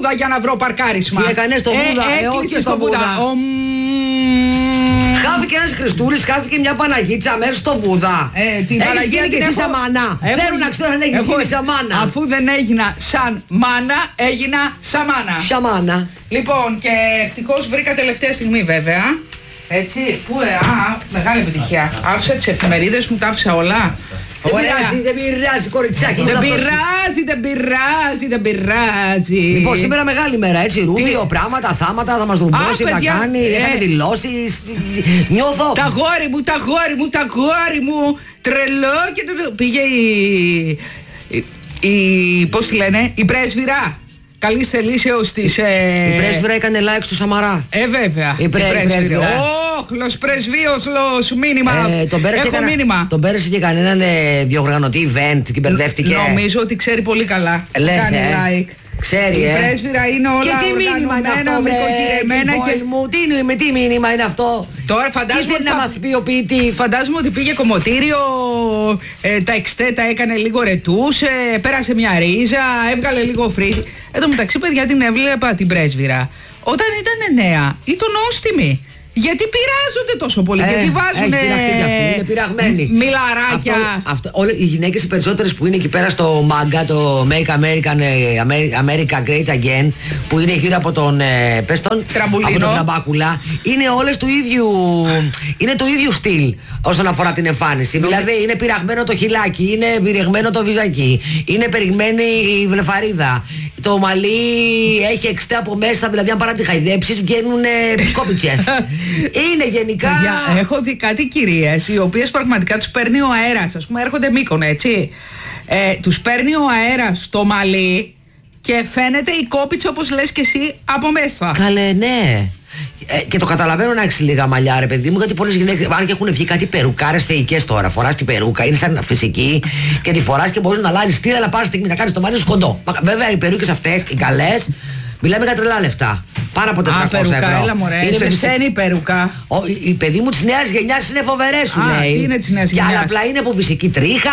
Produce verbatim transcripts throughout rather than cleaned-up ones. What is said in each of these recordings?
Βούδα για να βρω παρκάρισμα. Τι έκανε στο Βούδα, ε, ε, όχι στο Βούδα. Ο... Χάθηκε ένας Χριστούλης, χάθηκε μια Παναγίτσα μέσα στο Βούδα. Ε, την έχεις Παναγία γίνει και εσύ έχω... σαν μάνα. Έχω... Θέλω να ξέρω αν έχεις έχω... γίνει σαν μάνα. Αφού δεν έγινα σαν μάνα, έγινα σαν μάνα. Σαν μάνα. Λοιπόν, και ευτυχώς βρήκα τελευταία στιγμή βέβαια. Έτσι, πού, ε, α, μεγάλη επιτυχία. Άφησα τις εφημερίδες μου, τα άφησα όλα. Δεν πειράζει, δεν πειράζει, κοριτσάκι. Δεν πειράζει, δεν πειράζει, δεν πειράζει. Λοιπόν, σήμερα μεγάλη μέρα, έτσι. Ρούμπιο, πράγματα, θάματα, θα μας δρουμπώσει, θα κάνει, έκανε δηλώσεις. Νιώθω. Τα γόρι μου, τα γόρι μου, τα γόρι μου. Τρελό και το. Πήγε η. η πώς τη λένε, η πρέσβυρα. Καλή θελήσεως της. Ε... Η πρέσβυρα έκανε like στο Σαμαρά. Ε, βέβαια. Η, πρέ, η πρέσβυρα. Όχλος πρεσβείωσλος μήνυμα. Ε, τον Έχω κανα... μήνυμα. Τον πέρασε και κανέναν ε, διοργανωτή event και μπερδεύτηκε. Νομίζω ότι ξέρει πολύ καλά. Λες, κάνει ε. like. Ξέρει, η ε. πρέσβυρα είναι όλα και τι μήνυμα είναι αυτό, βρε, και... μου, τι, με τι μήνυμα είναι αυτό. Τώρα φαντάζομαι ότι να μας πει ο ποιητής. Φαντάζομαι ότι πήγε κομμωτήριο, ε, τα εξτέτα έκανε λίγο ρετούς, ε, πέρασε μια ρίζα, έβγαλε λίγο φρύδι. Εν τω μεταξύ, παιδιά, την έβλεπα την πρέσβυρα όταν ήταν νέα, ήταν νόστιμη. Γιατί πειράζονται τόσο πολύ, ε, γιατί βάζουν. Έχει πειραχτεί αυτή, είναι πειραγμένοι. Μιλαράκια. Αυτό, αυτό, όλες οι γυναίκες οι περισσότερες που είναι εκεί πέρα στο μάγκα, το Make America, America Great Again, που είναι γύρω από τον, ε, πες τον, από τον Τραμπάκουλα, είναι όλες του ίδιου, είναι του ίδιου στυλ όσον αφορά την εμφάνιση. Δηλαδή είναι πειραγμένο το χιλάκι, είναι πειραγμένο το βυζάκι, είναι περιγμένη η βλεφαρίδα. Το μαλλί έχει εξτέ από μέσα, δηλαδή αν παρά τη χαϊδέψεις βγαίνουν κόπιτσες. Είναι γενικά. Για, έχω δει κάτι κυρίες οι οποίες πραγματικά τους παίρνει ο αέρας. Ας πούμε, έρχονται Μύκονο, έτσι. Ε, τους παίρνει ο αέρας στο μαλλί και φαίνεται η κόπιτσα, όπως λες και εσύ, από μέσα. Καλέ, ναι. Ε, και το καταλαβαίνω να έχεις λίγα μαλλιά, ρε παιδί μου, γιατί πολλές γυναίκες, αν και έχουν βγει κάτι περουκάρες θεϊκές τώρα, φοράς την περούκα, είναι σαν φυσική και τη φοράς και μπορείς να λάρεις στήλα, αλλά πάρεις στιγμή να κάνεις το μαλλί σου κοντό. Βέβαια, οι περούκες αυτές, οι καλές, μιλάμε για τρελά λεφτά. Πάρα από τετρακόσια ευρώ. Α, περουκά, έλα μωρέ, είναι σε σένη η περουκά. Ο, η, η παιδί μου της νέας γενιάς είναι φοβερές, σου Α, λέει. τι είναι της νέας γενιάς. Και άλλα απλά είναι από φυσική τρίχα,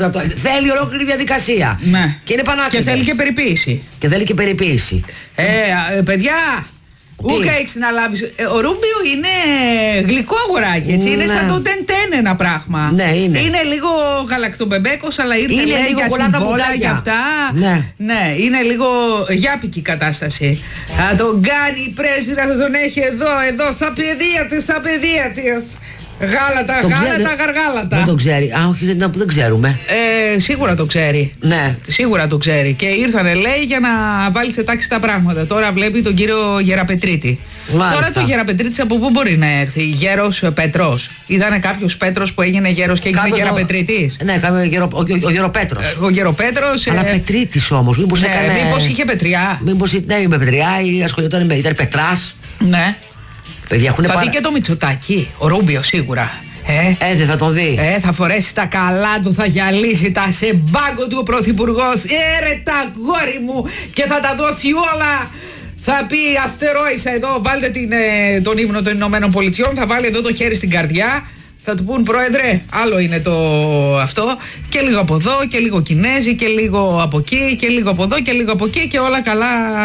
θέλει ολόκληρη διαδικασία. Ναι. Και είναι πανάκριβες. Και θέλει και περιποίηση. Και θέλει και περιποίηση. Ε, ε παιδιά, ούκα έχεις να λάβεις. Ε, ο Ρούμπιο είναι γλυκό αγοράκι, έτσι. Ναι. Είναι σαν το τεντέν ένα πράγμα. Ναι, είναι. Είναι λίγο γαλακτομπεμπέκος, αλλά ήρθε είναι λέει, λίγο για συμβόλα για αυτά. Ναι. Ναι, είναι λίγο γιάπικη κατάσταση. Θα τον κάνει η πρέσβυρα, θα τον έχει εδώ, εδώ, στα παιδεία της, στα παιδεία της. Γάλατα, το γάλατα, ξέρει. γαργάλατα. Δεν το ξέρει. Α, όχι, δεν, δεν ξέρουμε. Ε, σίγουρα το ξέρει. Ναι. Σίγουρα το ξέρει. Και ήρθανε, λέει, για να βάλει σε τάξη τα πράγματα. Τώρα βλέπει τον κύριο Γεραπετρίτη. Μάλιστα. Τώρα το Γεραπετρίτη από πού μπορεί να έρθει? Γέρος Πέτρος. Ήταν κάποιος Πέτρος που έγινε γέρος και έγινε Γεραπετρίτης. Ναι, κάποιο γερο, ο, ο, ο Γεροπέτρος. Ε, ο Γεροπέτρος. Αλλά ε, Πετρίτης όμως. Μήπως ναι, έκανε. Μήπως είχε πετριά. Μήπως ναι, με πετριά ή ασχολιόταν με. Ήταν Πετράς. Ναι. Παιδιά, θα παρα... δει και το Μητσοτάκι. Ο Ρούμπιο σίγουρα. Ε, ε, δεν θα τον δει. Ε, θα φορέσει τα καλά του, θα γυαλίσει τα σε μπάγκο του ο πρωθυπουργός. Ε, ρε τα γόρι μου, και θα τα δώσει όλα. Θα πει αστερόησα εδώ, βάλτε την, ε, τον ύμνο των Ηνωμένων Πολιτειών, θα βάλει εδώ το χέρι στην καρδιά. Θα του πούν, πρόεδρε, άλλο είναι το αυτό. Και λίγο από εδώ, και λίγο Κινέζοι, και λίγο από εκεί, και λίγο από εδώ, και λίγο από εκεί, και όλα καλά.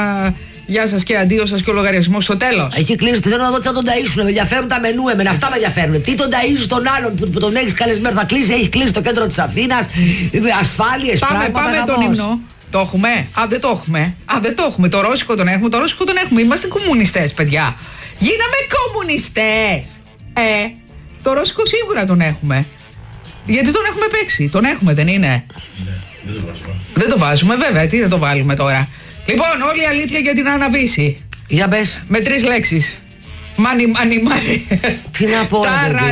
Γεια σας και αντίο σας και ο λογαριασμός στο τέλος. Εκεί κλείσει, θέλω να δω τι θα τον ταΐσουν. Με ενδιαφέρουν τα μενού, εμένα αυτά με ενδιαφέρουν. Τι τον ταΐζεις τον άλλον που, που τον έχεις καλεσμένο? Θα κλείσει, έχει κλείσει το κέντρο της Αθήνας, ασφάλειες, πάμε, πράγματα. Πάμε τον ύμνο. Το έχουμε. Α, δεν το έχουμε. Α, δεν το έχουμε. Το ρώσικο τον έχουμε. Το ρώσικο τον έχουμε. Είμαστε κομμουνιστές, παιδιά. Γίναμε κομμουνιστές. Ε, το ρώσικο σίγουρα τον έχουμε. Γιατί τον έχουμε παίξει. Τον έχουμε, δεν είναι? Ναι, δεν το βάζουμε. Δεν το βάζουμε, βέβαια. Τι δεν το βάλουμε τώρα? Λοιπόν, όλη η αλήθεια για την Άννα Βύση. Για πες. Με τρεις λέξεις. Μάνι, μάνι, μάνι. Τι να πω,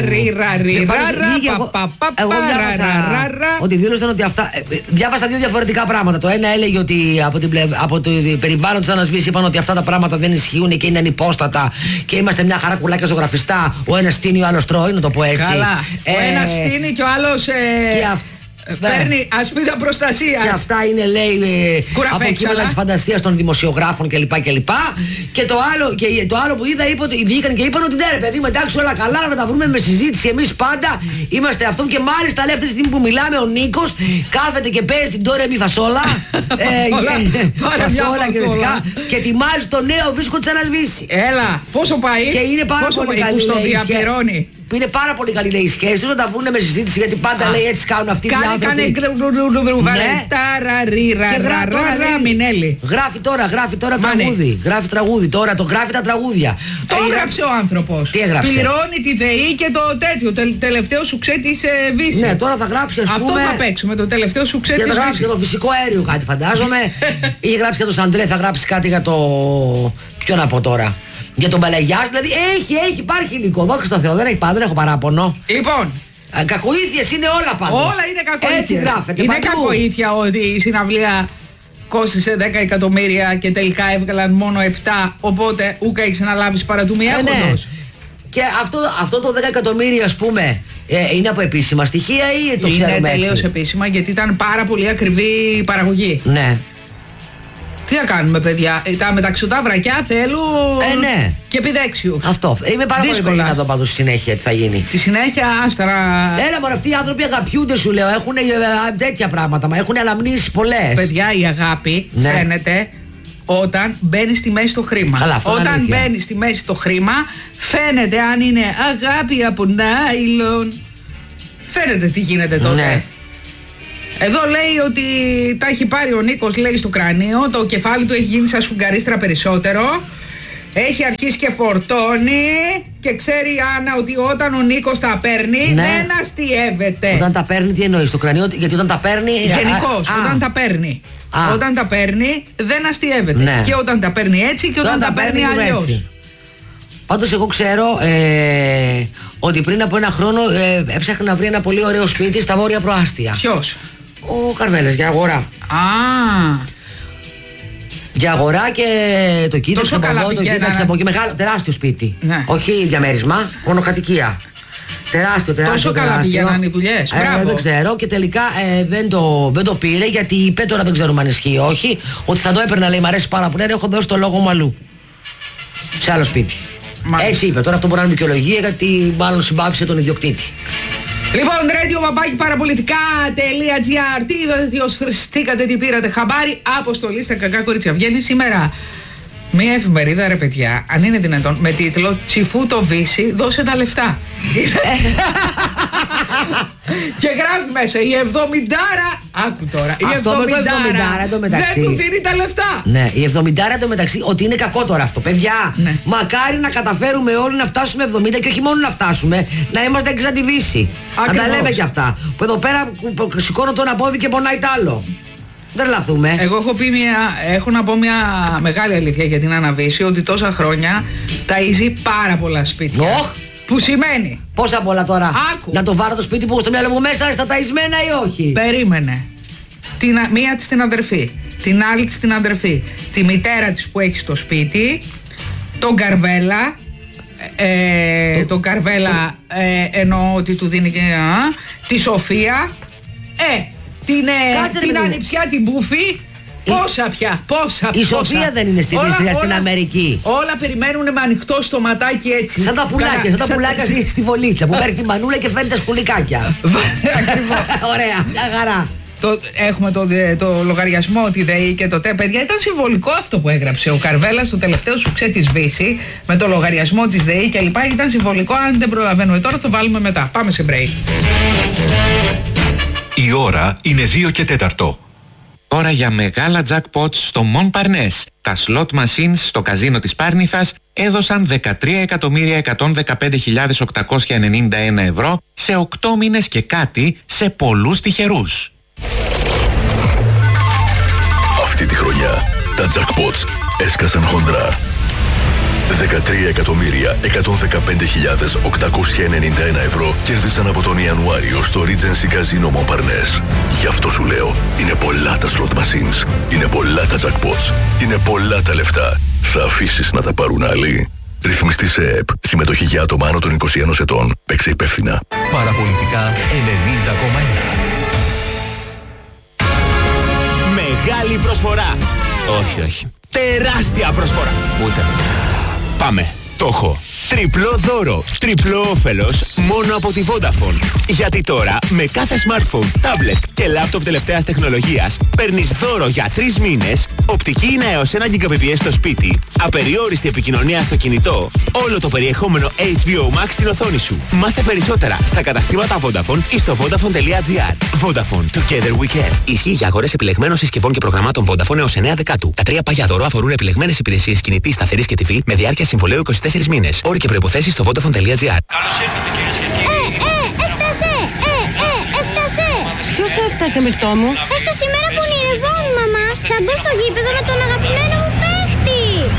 ότι δήλωσαν ότι αυτά. Διάβασα δύο διαφορετικά πράγματα. Το ένα έλεγε ότι από, την, από το περιβάλλον της Άννας Βύση είπαν ότι αυτά τα πράγματα δεν ισχύουν και είναι ανυπόστατα και είμαστε μια χαρά κουλάκια ζωγραφιστά. Ο ένας στείνει, ο άλλος τρώει, να το πω έτσι. Καλά. Ο ένας στείνει και ο άλλος. Παίρνει ασπίδα προστασίας. Και αυτά είναι, λέει, από κείμενα της φαντασίας των δημοσιογράφων κλπ. Και, και, το άλλο, και το άλλο που είδα, είπε ότι βγήκαν και είπαν ότι ναι, ρε παιδί μου, εντάξει, όλα καλά, να τα βρούμε με συζήτηση. Εμείς πάντα είμαστε αυτό. Και μάλιστα λέει αυτή τη στιγμή που μιλάμε, ο Νίκος κάθεται και παίζει την Ντόρε Μη Φασόλα. Φασόλα και δυτικά. Και ετοιμάζει το νέο δίσκο της Αναλβίση. Έλα, πόσο πάει. Και είναι πάρα πολύ καλή. Που είναι πάρα πολύ καλή, λέει, η σχέση τους, να τα βρουν με συζήτηση, γιατί πάντα, λέει, έτσι κάνουν αυτοί οι άνθρωποι. Κάνε Μινέλη. Γράφει τώρα, γράφει τώρα τραγούδι. Γράφει τραγούδι τώρα, το γράφει τα τραγούδια. Το έγραψε ο άνθρωπος. Τι έγραψε? Πληρώνει τη ΔΕΗ και το τέτοιο, τελευταίο σουξέ της Βύση. Ναι, τώρα θα γράψει, ας πούμε. Αυτό θα παίξουμε, το τελευταίο σουξέ της Βύση. Και θα γράψει για το φυσικό αέριο κάτι, φαντάζομαι. Είχε γράψει για τον Σαντρέ, θα γράψει κάτι για το. Ποιο να πω τώρα. Για τον Παλαγιάς, δηλαδή έχει, έχει, υπάρχει υλικό. Δόξα τω Θεώ, δεν έχει πάντα, δεν έχω παράπονο. Λοιπόν. Ε, κακοήθειες είναι όλα πάντως. Όλα είναι κακοήθειες. Έτσι γράφεται. Είναι παντού. κακοήθεια ότι η συναυλία κόστισε δέκα εκατομμύρια και τελικά έβγαλαν μόνο επτά. Οπότε ούκα έχεις να λάβεις παρά του μία έχοντος. Και αυτό, αυτό το δέκα εκατομμύρια, ας πούμε, ε, είναι από επίσημα στοιχεία ή το ξέρουμε? Είναι τελείως επίσημα, γιατί ήταν πάρα πολύ ακριβή η παραγωγή. Ναι. Τι να κάνουμε, παιδιά, τα μεταξωτά βρακιά θέλουν ε, ναι. και επιδέξιους. Αυτό. Είμαι πάρα δύσκολα. Πολύ να δω πάντως στη συνέχεια τι θα γίνει. Τη συνέχεια άστερα. Έλα μωρέ, αυτοί οι άνθρωποι αγαπιούνται, σου λέω. Έχουν τέτοια πράγματα, μα έχουν αναμνήσεις πολλές. Παιδιά, η αγάπη ναι. φαίνεται όταν μπαίνει στη μέση το χρήμα. Καλά, όταν μπαίνει στη μέση το χρήμα, φαίνεται αν είναι αγάπη από νάιλον. Φαίνεται τι γίνεται τότε. Ναι. Εδώ λέει ότι τα έχει πάρει ο Νίκος, λέει, στο κρανίο. Το κεφάλι του έχει γίνει σαν σφουγγαρίστρα περισσότερο. Έχει αρχίσει και φορτώνει. Και ξέρει η Άννα ότι όταν ο Νίκος τα παίρνει, ναι. δεν αστιεύεται. Όταν τα παίρνει, τι εννοείς? Το κρανίο, γιατί όταν τα παίρνει. Γενικώς, α, όταν α. τα παίρνει. Α. Όταν τα παίρνει, δεν αστιεύεται. Ναι. Και όταν τα παίρνει έτσι και όταν, όταν τα, τα παίρνει, παίρνει αλλιώς. Πάντως εγώ ξέρω ε, ότι πριν από ένα χρόνο ε, έψαχνε να βρει ένα πολύ ωραίο σπίτι στα βόρεια προάστια. Ποιος? Ο Καρβέλας, για αγορά. Α. Για αγορά και το κοίταξε από εδώ, το κοίταξε από εκεί. Μεγάλο, τεράστιο σπίτι. Ναι. Όχι διαμέρισμα, μόνο κατοικία. Τεράστιο, τεράστιο. Τόσο καλά πηγαίνανε οι δουλειές. Ε, δεν ξέρω και τελικά ε, δεν, το, δεν το πήρε, γιατί είπε, τώρα δεν ξέρουμε αν ισχύει ή όχι, ότι θα το έπαιρνα, λέει, μ' αρέσει πάρα πολύ, έχω δώσει το λόγο μου αλλού. Σε άλλο σπίτι. Μάλιστα. Έτσι είπε. Τώρα αυτό μπορεί να είναι δικαιολογία, γιατί μάλλον συμπάθησε τον ιδιοκτήτη. Λοιπόν, radio παπάκι παραπολιτικά.gr. Τι είδατε, τι οσφριστήκατε, τι πήρατε χαμπάρι? Αποστολή στα κακά κορίτσια. Βγαίνει σήμερα μία εφημερίδα, ρε παιδιά, αν είναι δυνατόν, με τίτλο «Τσιφού το Βύση, δώσε τα λεφτά». Και γράφει μέσα η εβδομηντάρα. Άκου τώρα. Η αυτό εβδομηντάρα το μεταξύ. Δεν του δίνει τα λεφτά. Ναι, η εβδομηντάρα το μεταξύ, ότι είναι κακό τώρα αυτό. Παιδιά, ναι. μακάρι να καταφέρουμε όλοι να φτάσουμε εβδομήντα και όχι μόνο να φτάσουμε, να είμαστε εξ' τη Βύση. Να τα λέμε κι αυτά. Που εδώ πέρα σηκώνω το ένα πόδι και πονάει τ' άλλο. Δεν λαθούμε. Εγώ έχω, πει μια, έχω να πω μια μεγάλη αλήθεια για την Αναβύση, ότι τόσα χρόνια ταΐζει πάρα πολλά σπίτια. Oh. Που σημαίνει. Πόσα πολλά τώρα? Άκου. Να το βάρω το σπίτι που στο μυαλό μου μέσα στα ταΐσμένα ή όχι? Περίμενε. Την, μία της την αδερφή, την άλλη της την αδερφή, τη μητέρα της που έχει στο σπίτι, τον Καρβέλα. Ε, το... Τον Καρβέλα ε, εννοώ ότι του δίνει και α, τη Σοφία. Ε, την, ε, την ανιψιά την Μπούφη. Πόσα πια, πόσα Η πόσα. Σοφία δεν είναι στην, όλα, στην όλα, Αμερική. Όλα περιμένουν με ανοιχτό στοματάκι έτσι. Σαν τα πουλάκια, Καρα, σαν τα σαν πουλάκια σαν... στη βολίτσα που παίρνει τη μανούλα και φέρνει τα σκουλικάκια. Ωραία, μια χαρά. Το, έχουμε το, το λογαριασμό, τη ΔΕΗ και το ΤΕ. Παιδιά, ήταν συμβολικό αυτό που έγραψε ο Καρβέλας στο τελευταίο σουξέ της Βύση με το λογαριασμό της ΔΕΗ και λοιπά. Ήταν συμβολικό. Αν δεν προλαβαίνουμε τώρα, το βάλουμε μετά. Πάμε σε break. Η ώρα είναι δύο και τέταρτο. Ώρα για μεγάλα jackpots στο Montparnasse. Τα slot machines στο καζίνο της Πάρνηθας έδωσαν δεκατρία εκατομμύρια εκατόν δεκαπέντε χιλιάδες οκτακόσια ενενήντα ένα ευρώ σε οκτώ μήνες και κάτι σε πολλούς τυχερούς. Αυτή τη χρονιά τα jackpots έσκασαν χοντρά. δεκατρία εκατομμύρια εκατόν δεκαπέντε χιλιάδες οκτακόσια ενενήντα ένα ευρώ κέρδισαν από τον Ιανουάριο στο Regency Casino Montparnasse. Γι' αυτό σου λέω, είναι πολλά τα slot machines, είναι πολλά τα jackpots, είναι πολλά τα λεφτά. Θα αφήσεις να τα πάρουν άλλοι? Ρυθμιστή σε ΕΕΠ. Συμμετοχή για άτομα άνω των είκοσι ενός ετών. Παίξε υπεύθυνα. Παραπολιτικά ενενήντα κόμμα ένα. Μεγάλη προσφορά. Όχι, όχι. Τεράστια προσφορά. Ούτε. Πάμε. Το έχω. Τριπλό δώρο, τριπλό όφελος μόνο από τη Vodafone. Γιατί τώρα με κάθε smartphone, tablet και laptop τελευταίας τεχνολογίας παίρνεις δώρο για τρεις μήνες, οπτική ίνα έως ένα γιγαμπιτ στο σπίτι, απεριόριστη επικοινωνία στο κινητό, όλο το περιεχόμενο έιτς μπι ο Max στην οθόνη σου. Μάθε περισσότερα στα καταστήματα Vodafone ή στο vodafone.gr. Vodafone, together we can. Ισχύει για αγορές επιλεγμένων συσκευών και προγραμμάτων Vodafone έως εννέα Δεκάτου. Τα τρία πάγια δώρο αφορούν επιλεγμένες υπηρεσίες κινητής σταθερής και τυφλή με διάρκεια συμβολαίου είκοσι τέσσερις μήνες. Όροι και προϋποθέσεις στο vodafone.gr. Καλώς ήρθατε κυρίες και κύριοι. Ε, ε, έφτασε! Ε, ε, έφτασε! Ποιος έφτασε, Μυρτώ μου? Έφτασε η μέρα που ονειρευόμουν, μαμά. Θα μπω στο γήπεδο με τον αγαπημένο μου παίχτη.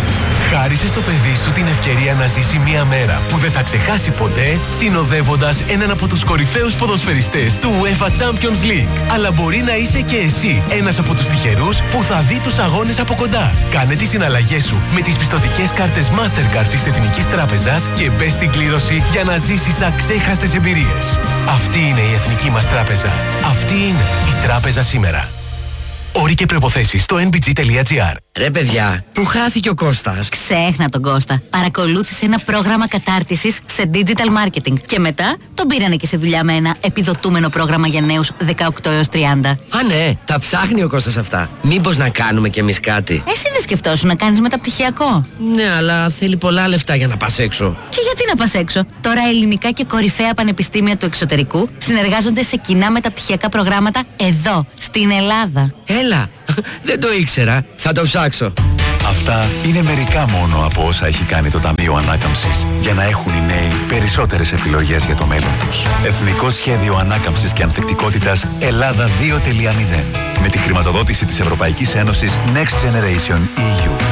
Χάρισε στο παιδί σου την ευκαιρία να ζήσει μια μέρα που δεν θα ξεχάσει ποτέ, συνοδεύοντας έναν από τους κορυφαίους ποδοσφαιριστές του UEFA Champions League. Αλλά μπορεί να είσαι και εσύ ένας από τους τυχερούς που θα δει τους αγώνες από κοντά. Κάνε τις συναλλαγές σου με τις πιστωτικές κάρτες Mastercard της Εθνικής Τράπεζας και μπες στην κλήρωση για να ζήσεις αξέχαστες εμπειρίες. Αυτή είναι η Εθνική μας Τράπεζα. Αυτή είναι η Τράπεζα σήμερα. Όροι και προϋποθέσεις στο εν μπι τζι τελεία τζι άρ. Ρε παιδιά, που χάθηκε ο Κώστας? Ξέχνα τον Κώστα. Παρακολούθησε ένα πρόγραμμα κατάρτισης σε digital marketing. Και μετά τον πήρανε και σε δουλειά με ένα επιδοτούμενο πρόγραμμα για νέους δεκαοκτώ έως τριάντα. Α, ναι, τα ψάχνει ο Κώστας αυτά. Μήπως να κάνουμε κι εμείς κάτι? Εσύ δεν σκεφτόσου να κάνεις μεταπτυχιακό? Ναι, αλλά θέλει πολλά λεφτά για να πας έξω. Και γιατί να πας έξω? Τώρα ελληνικά και κορυφαία πανεπιστήμια του εξωτερικού συνεργάζονται σε κοινά μεταπτυχιακά προγράμματα εδώ, στην Ελλάδα. Έλα, δεν το ήξερα. Θα το ψάξω. Αυτά είναι μερικά μόνο από όσα έχει κάνει το Ταμείο Ανάκαμψης για να έχουν οι νέοι περισσότερες επιλογές για το μέλλον τους. Εθνικό Σχέδιο Ανάκαμψης και Ανθεκτικότητας Ελλάδα δύο τελεία μηδέν με τη χρηματοδότηση της Ευρωπαϊκής Ένωσης Next Generation ι γιου.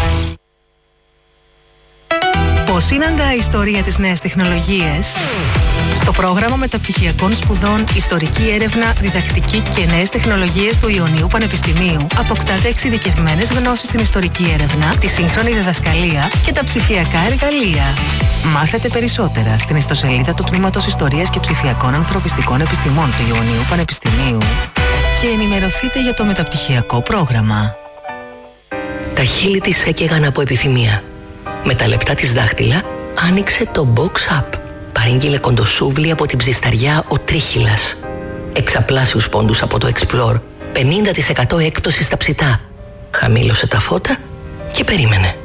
Πώς συναντά η ιστορία της νέας τεχνολογίες? Στο πρόγραμμα μεταπτυχιακών σπουδών Ιστορική Έρευνα, Διδακτική και Νέες Τεχνολογίες του Ιωνίου Πανεπιστημίου αποκτάτε εξειδικευμένες γνώσεις στην ιστορική έρευνα, τη σύγχρονη διδασκαλία και τα ψηφιακά εργαλεία. Μάθετε περισσότερα στην ιστοσελίδα του Τμήματος Ιστορίας και Ψηφιακών Ανθρωπιστικών Επιστημών του Ιωνίου Πανεπιστημίου και ενημερωθείτε για το μεταπτυχιακό πρόγραμμα. Τα χείλη της έκαιγαν από επιθυμία. Με τα λεπτά της δάχτυλα άνοιξε το Box Up. Παρήγγειλε κοντοσούβλι από την ψισταριά ο Τρίχυλας. Εξαπλάσιους πόντους από το Explore, πενήντα τοις εκατό έκπτωση στα ψητά. Χαμήλωσε τα φώτα και περίμενε.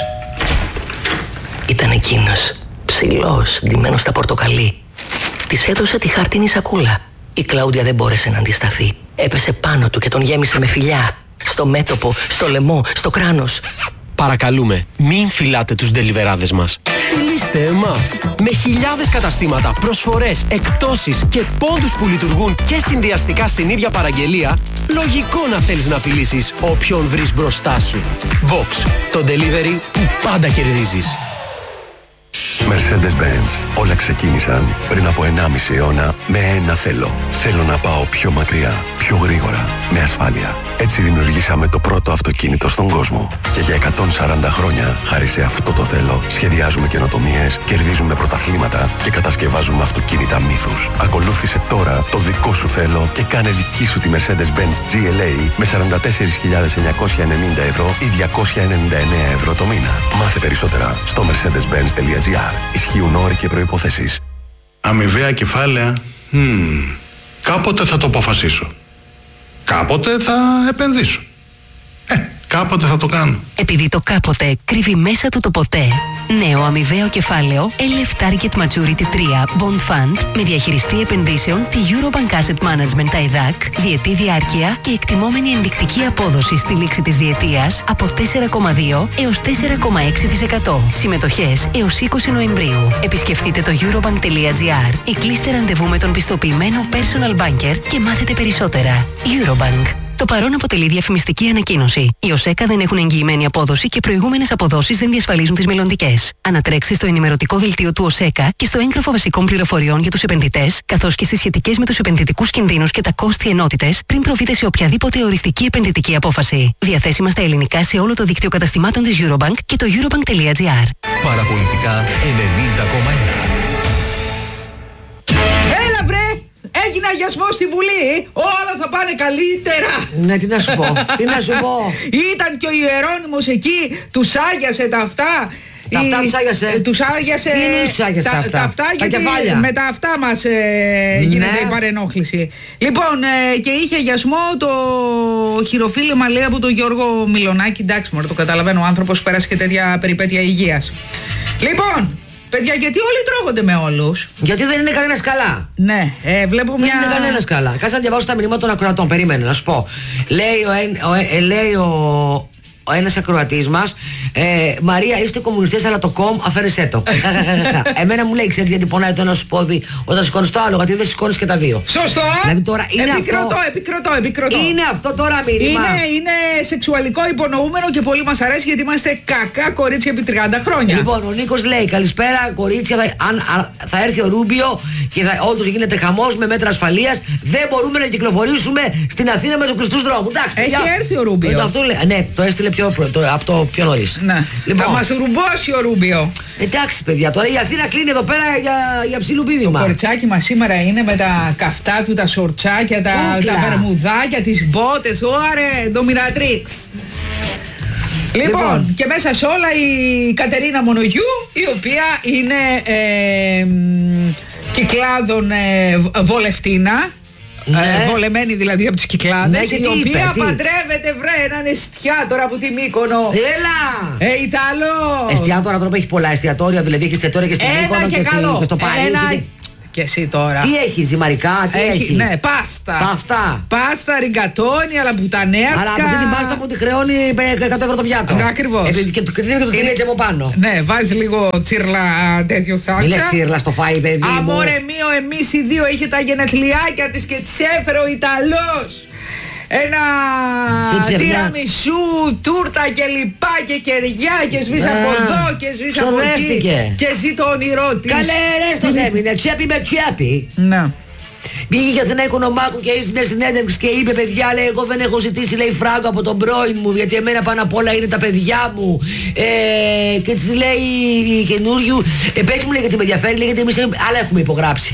Ήταν εκείνος, ψηλός, ντυμένος στα πορτοκαλί. Της έδωσε τη χαρτίνη σακούλα. Η Κλάουντια δεν μπόρεσε να αντισταθεί. Έπεσε πάνω του και τον γέμισε με φιλιά. Στο μέτωπο, στο λαιμό, στο κράνος. Παρακαλούμε, μην φυλάτε τους ντελιβεράδες μας. Φιλήστε εμάς. Με χιλιάδες καταστήματα, προσφορές, εκπτώσεις και πόντους που λειτουργούν και συνδυαστικά στην ίδια παραγγελία, λογικό να θέλεις να φιλήσεις όποιον βρεις μπροστά σου. Box, το delivery που πάντα κερδίζεις. Mercedes-Benz. Όλα ξεκίνησαν πριν από ενάμιση αιώνα με ένα θέλω. Θέλω να πάω πιο μακριά, πιο γρήγορα, με ασφάλεια. Έτσι δημιουργήσαμε το πρώτο αυτοκίνητο στον κόσμο. Και για εκατόν σαράντα χρόνια, χάρη σε αυτό το θέλω, σχεδιάζουμε καινοτομίες, κερδίζουμε πρωταθλήματα και κατασκευάζουμε αυτοκίνητα μύθους. Ακολούθησε τώρα το δικό σου θέλω και κάνε δική σου τη Mercedes-Benz τζι ελ έι με σαράντα τέσσερις χιλιάδες εννιακόσια ενενήντα ευρώ ή διακόσια ενενήντα εννέα ευρώ το μήνα. Μάθε περισσότερα στο mercedes benz τελεία τζι άρ. Ισχύουν όροι και προϋποθέσεις. Αμοιβαία κεφάλαια. Hmm. Κάποτε θα το αποφασίσω. Κάποτε θα επενδύσω. Ε, κάποτε θα το κάνω. Επειδή το κάποτε κρύβει μέσα του το ποτέ. Νέο αμοιβαίο κεφάλαιο ελ εφ Target Maturity τρία Bond Fund με διαχειριστή επενδύσεων τη Eurobank Asset Management τα ΕΔΑΚ, διετή διάρκεια και εκτιμόμενη ενδεικτική απόδοση στη λήξη της διετίας από τέσσερα κόμμα δύο έως τέσσερα κόμμα έξι τοις εκατό. Συμμετοχές έως είκοσι Νοεμβρίου. Επισκεφτείτε το eurobank τελεία τζι άρ ή κλείστε ραντεβού με τον πιστοποιημένο personal banker και μάθετε περισσότερα. Eurobank. Το παρόν αποτελεί διαφημιστική ανακοίνωση. Οι ΟΣΕΚΑ δεν έχουν εγγυημένη απόδοση και προηγούμενες αποδόσεις δεν διασφαλίζουν τις μελλοντικές. Ανατρέξτε στο ενημερωτικό δελτίο του ΟΣΕΚΑ και στο έγγραφο βασικών πληροφοριών για τους επενδυτές, καθώς και στις σχετικές με τους επενδυτικούς κινδύνους και τα κόστη ενότητες, πριν προβείτε σε οποιαδήποτε οριστική επενδυτική απόφαση. Διαθέσιμα στα ελληνικά σε όλο το δίκτυο καταστημάτων της Eurobank και το eurobank τελεία τζι άρ. Παραπολιτικά ενενήντα κόμμα ένα. Έλα βρε! έγινε αγιασμό στη Βουλή, όλα θα πάνε καλύτερα. Ναι, τι να σου πω, τι να σου πω. Ήταν και ο Ιερώνυμος εκεί, τους άγιασε τα αυτά. Τα αυτά τους άγιασε. Ε, τους άγιασε. Τι είναι τους άγιασε τα αυτά? Τα αυτά, τα γιατί κεφάλια. με τα αυτά μας ε, γίνεται η παρενόχληση. Λοιπόν, ε, και είχε αγιασμό το χειροφύλαμα, λέει, από τον Γιώργο Μιλονάκη. Εντάξει, μωρέ, το καταλαβαίνω, ο άνθρωπος πέρασε και τέτοια περιπέτεια υγείας. Λοιπόν, παιδιά, γιατί όλοι τρώγονται με όλους? Γιατί δεν είναι κανένας καλά. Ναι, ε, βλέπω δεν μια... είναι κανένας καλά. Κάτσε να διαβάσω τα μηνύματα των ακροατών. Περίμενε να σου πω. Λέει ο, ο, ε, λέει ο, ο ένας ακροατής μας, ε, Μαρία, είστε κομμουνιστές, αλλά το κομ αφαίρεσέ το. Εμένα μου λέει, ξέρεις γιατί πονάει το ένα σου πόδι όταν σηκώνεις το άλλο? Γιατί δεν σηκώνεις και τα δύο. Σωστό. Δηλαδή τώρα είναι επικροτώ, αυτό... επικροτώ, επικροτώ. Είναι αυτό τώρα μήνυμα. Είναι, είναι σεξουαλικό υπονοούμενο και πολύ μας αρέσει, γιατί είμαστε κακά κορίτσια επί τριάντα χρόνια. Λοιπόν, ο Νίκος λέει, καλησπέρα κορίτσια, θα, αν α, θα έρθει ο Ρούμπιο και θα, όντως γίνεται χαμός με μέτρα ασφαλείας, δεν μπορούμε να κυκλοφορήσουμε στην Αθήνα με τους κλειστούς δρόμους. Έχει για... έρθει ο Ρούμπιο. Ε, αυτό λέει, ναι, το έστειλε πιο, το, από το πιο νωρίς. Ναι. Λοιπόν, θα μας ρουμπώσει ο Ρούμπιο. Εντάξει παιδιά, τώρα η Αθήνα κλείνει εδώ πέρα για, για ψιλοπίδημα. Το κοριτσάκι μας σήμερα είναι με τα καυτά του, τα σορτσάκια, τα, τα βερμουδάκια, τις μπότες, ωρε, το Μιρατρίξ. Λοιπόν, λοιπόν, και μέσα σε όλα η Κατερίνα Μονογιού, η οποία είναι ε, Κυκλάδων ε, βολευτίνα. Ναι. Ε, βολεμένη δηλαδή από τις Κυκλάδες, ναι, η τι οποία είπε, παντρεύεται, βρε, έναν εστιατόρα από τη Μύκονο. Έλα! Ε, Ιταλό! Εστιατόρα τώρα έχει πολλά εστιατόρια, δηλαδή έχει εστιατόρια και στη Μύκονο και, και, και στο Παρίσι. Ένα... Και εσύ τώρα. Τι έχει, ζυμαρικά, τι έχει? έχει ναι, πάστα. Πάστα. Πάστα, ριγκατόνι, αλλά πουτανέασκα. Αλλά από αυτή την πάστα που τη χρεώνει εκατό ευρώ το πιάτο. Ακριβώς. Ε, και το κριτήριο και το κριτήριο από πάνω. Ναι, βάζει λίγο τσίρλα τέτοιο σάλτσα. Μην λες τσίρλα στο φάι, παιδί μου. Αμόρε μείο, εμείς οι δύο είχε τα γενεθλιάκια της και της έφερε ο Ιταλός. Ένα τυραμισού, τούρτα και λοιπά και κεριά και σβήσα από εδώ και σβήσα από εκεί και ζει το όνειρό της. Καλέ ρε, στο έμεινε, τσέπη με τσέπη. Ναι. Πήγε για Αθηνά Οικονομάκου και ήρθε μια συνέντευξη και είπε, παιδιά, λέει, εγώ δεν έχω ζητήσει, λέει, φράγκο από τον πρώην μου, γιατί εμένα πάνω απ' όλα είναι τα παιδιά μου. Ε, και της λέει η καινούριου, ε, πες μου, λέει, γιατί με ενδιαφέρει, λέει, γιατί εμείς άλλα έχουμε υπογράψει.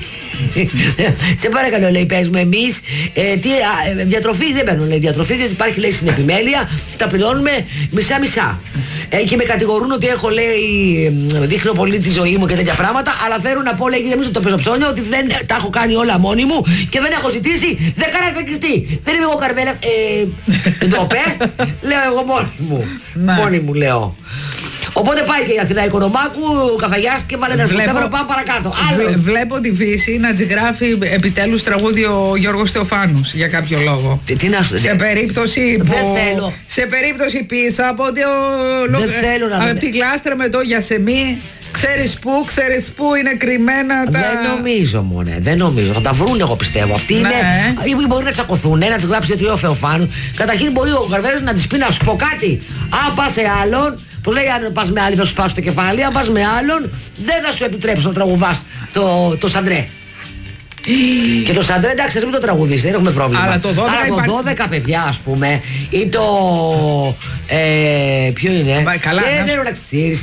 Σε παρακαλώ, λέει, πες μου εμείς, ε, τι, α, διατροφή δεν παίρνουν, λέει, διατροφή, διότι υπάρχει, λέει, συνεπιμέλεια, τα πληρώνουμε μισά-μισά. Ε, και με κατηγορούν ότι έχω, λέει, δείχνω πολύ τη ζωή μου και τέτοια πράγματα, αλλά θέλω να πω, λέει, γιατί εμείς το πεζοψώνιο, ότι δεν τα έχω κάνει όλα μόνοι μου και δεν έχω ζητήσει, δεν κάνω εκδικιστή. Δεν είμαι εγώ καρβέλα. Ε, δεν το πέ, λέω εγώ μόνη μου. Μόνη μου λέω. Οπότε πάει και η Αθηνά Οικονομάκου, καφαγιάστηκε, βάλε ένα σφουτέμερο, πάμε παρακάτω. Βλέ, βλέπω τη Βύση να τζιγράφει επιτέλους τραγούδι ο Γιώργος Θεοφάνους για κάποιο λόγο. Τι, τι να σου σε περίπτωση που, δεν θέλω. Σε περίπτωση πίσω από, το, δεν θέλω να από την κλάστρα με το Γιασεμί. Ξέρεις πού, ξέρεις πού είναι κρυμμένα τα... Δεν νομίζω μόνε, δεν νομίζω. Θα τα βρουν, εγώ πιστεύω. Αυτοί ναι. είναι. Ή μπορεί να τσακωθούν, να τις γράψει ότι ο Θεοφάνου. Καταρχήν μπορεί ο Καρβέρος να της πει να σου πω κάτι. Αν πας σε άλλον, που λέει αν πας με άλλη θα σου σπάσω το κεφάλι. Αν πας με άλλον, δεν θα σου επιτρέψω να τραγουδάς το, το Σαντρέ. Και το Σαντρέ, εντάξει, ας μην το τραγουδίσει, δεν έχουμε πρόβλημα. Αλλά το δώδεκα, αλλά το υπάρχει... δώδεκα παιδιά, ας πούμε, ή το. Ε, ποιο είναι? Μα, καλά, ε, δεν να... ξέρεις,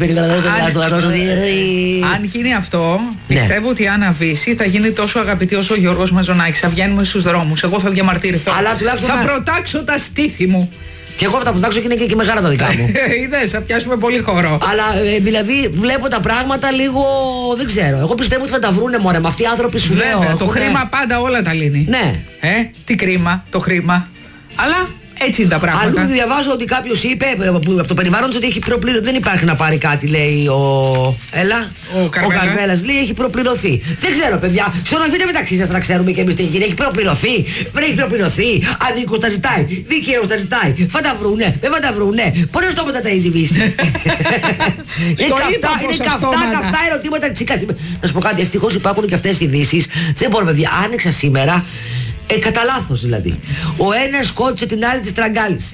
αν γίνει αυτό, πιστεύω ναι. ότι η Άννα Βύση θα γίνει τόσο αγαπητή όσο ο Γιώργος Μαζονάκης. Θα βγαίνουμε στους δρόμους. Εγώ θα διαμαρτυρηθώ. Αλλά θα να... προτάξω τα στήθη μου. Και εγώ θα τα πρωτάξω και είναι και, και μεγάλα τα δικά μου. Είδες, θα πιάσουμε πολύ χώρο. Αλλά ε, δηλαδή βλέπω τα πράγματα λίγο. Δεν ξέρω. Εγώ πιστεύω ότι θα τα βρούνε μωρέ. Με αυτοί οι άνθρωποι σου Βέβαια, λέω. Το έχουν... χρήμα πάντα όλα τα λύνει. Ναι. Ε, τι κρίμα, το χρήμα. Αλλά έτσι είναι τα πράγματα. Αλλού διαβάζω ότι κάποιος είπε από το περιβάλλον ότι έχει προπληρωθεί. Δεν υπάρχει να πάρει κάτι, λέει ο. Έλα. Ο Καρβέλας. Ο Καρβέλας λέει έχει προπληρωθεί. Δεν ξέρω, παιδιά. Ξενοφείτε μεταξύ σας να ξέρουμε και εμείς τι έχει. Έχει προπληρωθεί. Δεν έχει προπληρωθεί. Αδίκως τα ζητάει. Δικαίως τα ζητάει. Θα τα βρούνε. Δεν θα τα βρούνε. Πότε στο μετά τα έχει ζητήσει. Είναι καυτά, καυτά ερωτήματα τη καθημερινή. Να σου πω κάτι. Ευτυχώς υπάρχουν και αυτές οι ειδήσεις. Δεν μπορώ, παιδιά. Άνοιξα σήμερα. Ε, κατά λάθος δηλαδή. Ο ένας σκότωσε την άλλη, τη στραγγάλισε.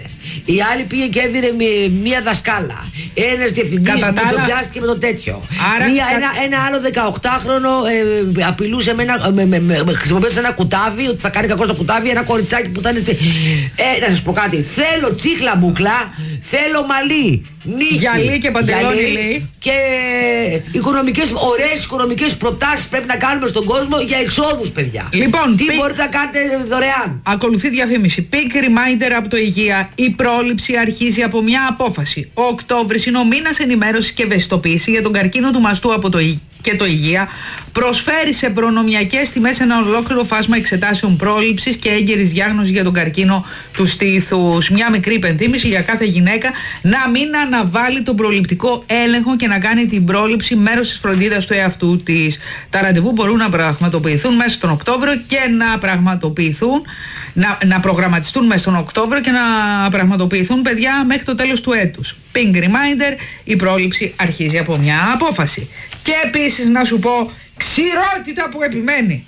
Η άλλη πήγε και έδινε μία δασκάλα. Ένας διευθυντής που τσοπιάστηκε με το τέτοιο. Άρα, μία, κα... ένα, ένα άλλο δεκαοκτάχρονο ε, απειλούσε με ένα, με, με, με, χρησιμοποιώντας ένα κουτάβι, ότι θα κάνει κακό στο κουτάβι, ένα κοριτσάκι που ήταν. Ε, να σας πω κάτι. Θέλω τσίχλα μπουκλά, θέλω μαλλί, νύχη, γυαλί και παντελόνι και οικονομικές, ωραίες οικονομικές προτάσεις πρέπει να κάνουμε στον κόσμο για εξόδους, παιδιά. Λοιπόν, τι πι... μπορείτε να κάνετε δωρεάν. Ακολουθεί διαφήμιση. Pink reminder από το Υγεία. Η πρόληψη αρχίζει από μια απόφαση. Ο Οκτώβρης είναι ο μήνας ενημέρωσης και ευαισθητοποίηση για τον καρκίνο του μαστού από το Υγεία. Και το Υγεία προσφέρει σε προνομιακές τιμές ένα ολόκληρο φάσμα εξετάσεων πρόληψης και έγκαιρης διάγνωσης για τον καρκίνο του στήθους. Μια μικρή υπενθύμηση για κάθε γυναίκα να μην αναβάλει τον προληπτικό έλεγχο και να κάνει την πρόληψη μέρος της φροντίδας του εαυτού της. Τα ραντεβού μπορούν να πραγματοποιηθούν μέσα στον Οκτώβριο και να πραγματοποιηθούν, να, να προγραμματιστούν μέσα στον Οκτώβριο και να πραγματοποιηθούν, παιδιά, μέχρι το τέλος του έτους. Pink reminder, η πρόληψη αρχίζει από μια απόφαση. Και επίσης να σου πω, ξηρότητα που επιμένει.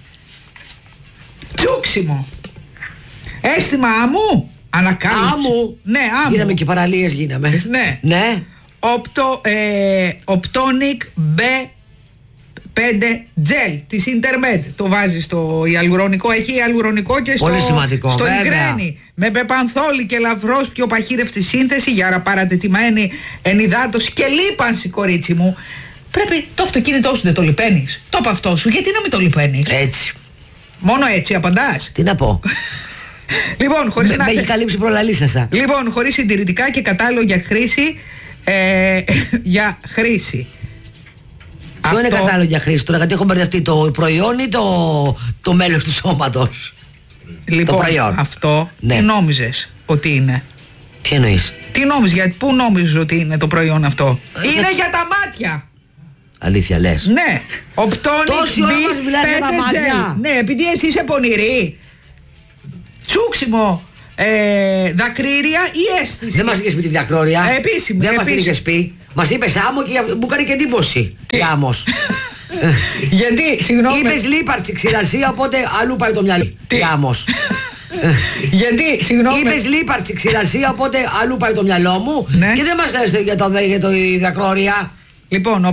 Τσούξιμο. Αίσθημα άμμου. Ανακάλυψη. Άμμου. Ναι, άμμου. Γίναμε και παραλίες γίναμε. Ναι. Ναι. Οπτο, ε, Optonic μπι πέντε Gel της Intermed. Το βάζει στο ιαλουρονικό. Έχει ιαλουρονικό και στο, πολύ σημαντικό, στο βέβαια. υγρένη. Με πεπανθόλη και ελαφρώς πιο παχύρευτη σύνθεση για παρατετημένη ενυδάτωση και λίπανση, κορίτσι μου. Πρέπει το αυτοκίνητό σου δεν το λιπαίνεις. Το από αυτό σου, γιατί να μην το λιπαίνεις. Έτσι. Μόνο έτσι απαντάς. Τι να πω. Λοιπόν, χωρίς με, να... με έχει καλύψει προλαλήσασα. Λοιπόν, χωρίς συντηρητικά και κατάλληλο για χρήση. Ε, για χρήση. Ποιο αυτό... είναι κατάλληλο για χρήση τώρα, γιατί έχω μπερδευτεί το προϊόν ή το, το μέλος του σώματος. Λοιπόν, το προϊόν. Αυτό ναι. Τι νόμιζες ότι είναι. Τι εννοείς. Τι νόμιζες, γιατί πού νόμιζες ότι είναι το προϊόν αυτό. Ε, είναι για τα μάτια. Αλήθεια λες. Ναι. Optonic τόση ώρα μας μιλάς για τα μάτια. Ναι, επειδή εσύ είσαι πονηρή. Τσούξιμο. Ε, δακρύρια ή αίσθηση. Δεν μας είχες πει τη δακρόρια. Ε, επίσημη. Δεν μας την είχες πει. Μας είπες άμμο και μου έκανε και εντύπωση. Γάμος. Γιατί, συγγνώμη. Είπες λίπαρση, ξηρασία, οπότε αλλού πάει το μυαλό. Γάμος. Γιατί, συγγνώμη. Είπες λίπαρση, ξηρασία, οπότε αλλού πάει το μυαλό μου. Ναι. Και δεν μας λες για το, για το δακρόρια. Λοιπόν,